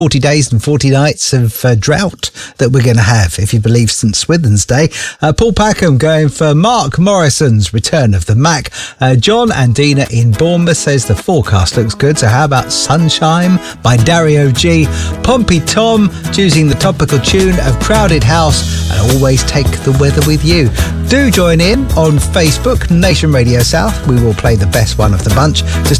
40 days and 40 nights of drought that we're going to have, if you believe St Swithin's Day. Paul Packham going for Mark Morrison's Return of the Mac. John and Dina in Bournemouth says the forecast looks good, so how about Sunshine by Dario G. Pompey Tom choosing the topical tune of Crowded House and Always Take the Weather With You. Do join in on Facebook, Nation Radio South. We will play the best one of the bunch. Just